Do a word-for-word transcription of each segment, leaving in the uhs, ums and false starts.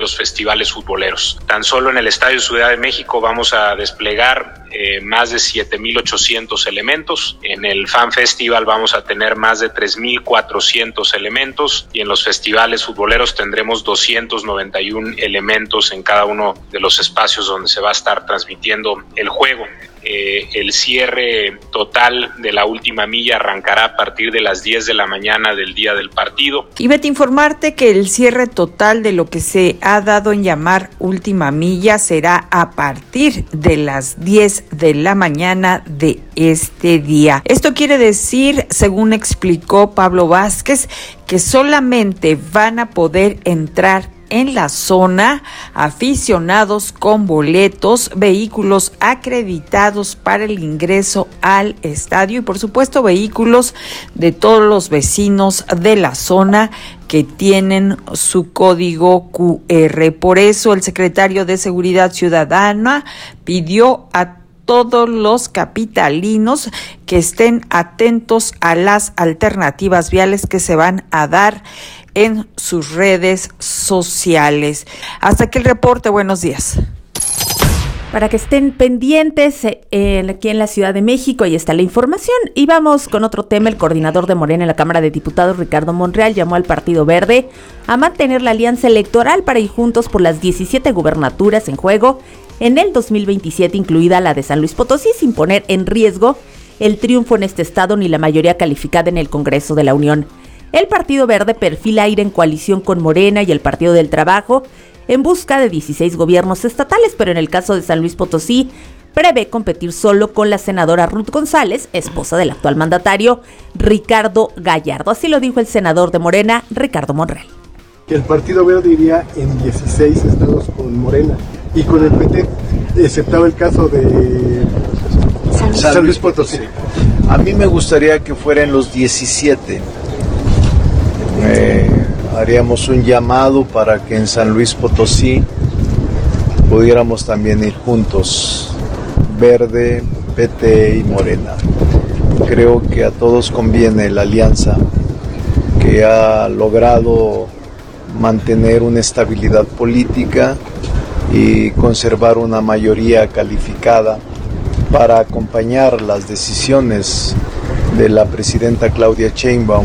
los festivales futboleros. Tan solo en el Estadio Ciudad de México vamos a desplegar eh, más de siete mil ochocientos elementos. En el Fan Festival vamos a tener más de tres mil cuatrocientos elementos y en los festivales futboleros tendremos doscientos noventa y uno elementos en cada uno de los espacios donde se va a estar transmitiendo el juego. Eh, el cierre total de la última milla arrancará a partir de las diez de la mañana del día del partido. Y Betty, informarte que el cierre total de lo que se ha dado en llamar última milla será a partir de las diez de la mañana de este día. Esto quiere decir, según explicó Pablo Vázquez, que solamente van a poder entrar en la zona aficionados con boletos, vehículos acreditados para el ingreso al estadio y por supuesto vehículos de todos los vecinos de la zona que tienen su código cu erre. Por eso el secretario de Seguridad Ciudadana pidió a todos los capitalinos que estén atentos a las alternativas viales que se van a dar en sus redes sociales. Hasta aquí el reporte, buenos días. Para que estén pendientes eh, aquí en la Ciudad de México, ahí está la información. Y vamos con otro tema. El coordinador de Morena en la Cámara de Diputados, Ricardo Monreal, llamó al Partido Verde a mantener la alianza electoral para ir juntos por las diecisiete gubernaturas en juego en el dos mil veintisiete, incluida la de San Luis Potosí, sin poner en riesgo el triunfo en este estado ni la mayoría calificada en el Congreso de la Unión. El Partido Verde perfila ir en coalición con Morena y el Partido del Trabajo en busca de dieciséis gobiernos estatales, pero en el caso de San Luis Potosí prevé competir solo con la senadora Ruth González, esposa del actual mandatario Ricardo Gallardo. Así lo dijo el senador de Morena, Ricardo Monreal. El Partido Verde iría en dieciséis estados con Morena y con el P T, exceptado el caso de San, San Luis Potosí. A mí me gustaría que fueran los diecisiete. Eh, haríamos un llamado para que en San Luis Potosí pudiéramos también ir juntos, Verde, P T y Morena. Creo que a todos conviene la alianza que ha logrado mantener una estabilidad política y conservar una mayoría calificada para acompañar las decisiones de la presidenta Claudia Sheinbaum.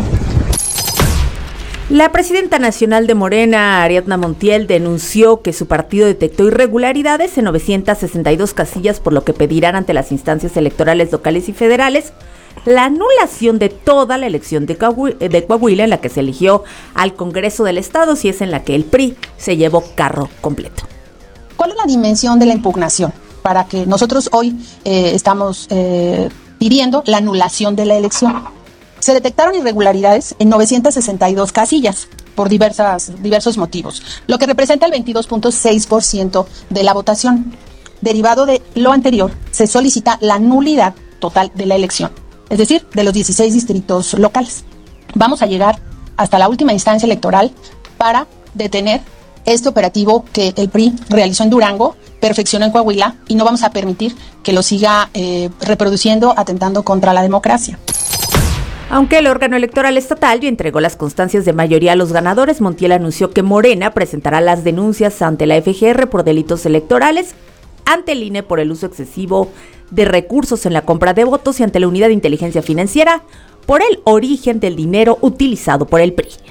La presidenta nacional de Morena, Ariadna Montiel, denunció que su partido detectó irregularidades en novecientas sesenta y dos casillas, por lo que pedirán ante las instancias electorales locales y federales la anulación de toda la elección de Coahuila en la que se eligió al Congreso del Estado, si es en la que el P R I se llevó carro completo. ¿Cuál es la dimensión de la impugnación? Para que nosotros hoy eh, estamos eh, pidiendo la anulación de la elección. Se detectaron irregularidades en novecientas sesenta y dos casillas por diversas, diversos motivos, lo que representa el veintidós punto seis por ciento de la votación. Derivado de lo anterior, se solicita la nulidad total de la elección, es decir, de los dieciséis distritos locales. Vamos a llegar hasta la última instancia electoral para detener este operativo que el P R I realizó en Durango, perfeccionó en Coahuila y no vamos a permitir que lo siga eh, reproduciendo, atentando contra la democracia. Aunque el órgano electoral estatal ya entregó las constancias de mayoría a los ganadores, Montiel anunció que Morena presentará las denuncias ante la F G R por delitos electorales, ante el I N E por el uso excesivo de recursos en la compra de votos y ante la Unidad de Inteligencia Financiera por el origen del dinero utilizado por el P R I.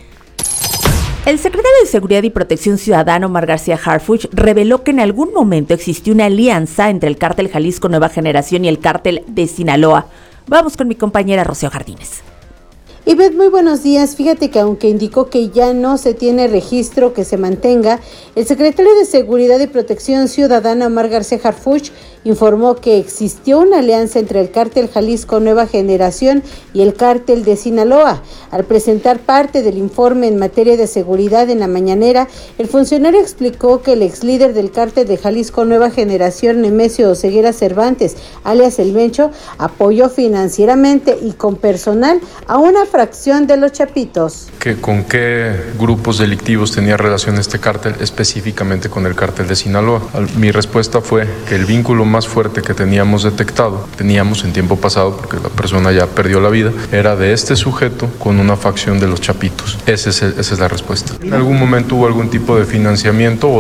El secretario de Seguridad y Protección Ciudadana, Omar García Harfuch, reveló que en algún momento existió una alianza entre el Cártel Jalisco Nueva Generación y el Cártel de Sinaloa. Vamos con mi compañera Rocío Jardines. Ivette, muy buenos días. Fíjate que aunque indicó que ya no se tiene registro que se mantenga, el secretario de Seguridad y Protección Ciudadana, Omar García Harfuch, informó que existió una alianza entre el Cártel Jalisco Nueva Generación y el Cártel de Sinaloa. Al presentar parte del informe en materia de seguridad en la mañanera, el funcionario explicó que el ex líder del Cártel de Jalisco Nueva Generación, Nemesio Oseguera Cervantes, alias El Mencho, apoyó financieramente y con personal a una fracción de los Chapitos. ¿Que ¿Con qué grupos delictivos tenía relación este cártel, específicamente con el Cártel de Sinaloa? Mi respuesta fue que el vínculo más fuerte que teníamos detectado, teníamos en tiempo pasado, porque la persona ya perdió la vida, era de este sujeto con una facción de los Chapitos. Ese es el, esa es la respuesta. ¿En algún momento hubo algún tipo de financiamiento o